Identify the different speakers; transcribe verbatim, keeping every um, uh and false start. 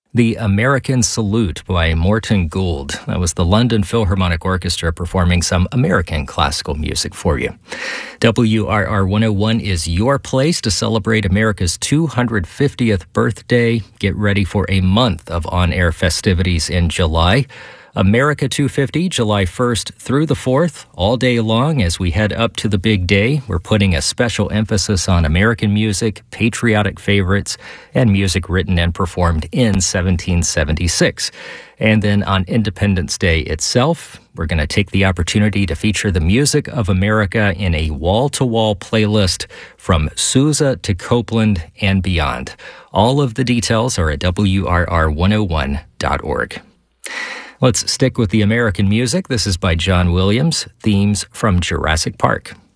Speaker 1: The American Salute by Morton Gould. That was the London Philharmonic Orchestra performing some American classical music for you. W R R one oh one is your place to celebrate America's two hundred fiftieth birthday. Get ready for a month of on-air festivities in July. America two fifty, July first through the fourth, all day long as we head up to the big day. We're putting a special emphasis on American music, patriotic favorites, and music written and performed in seventeen seventy-six. And then on Independence Day itself, we're going to take the opportunity to feature the music of America in a wall-to-wall playlist from Sousa to Copeland and beyond. All of the details are at W R R one oh one dot org. Let's stick with the American music. This is by John Williams, Themes from Jurassic Park.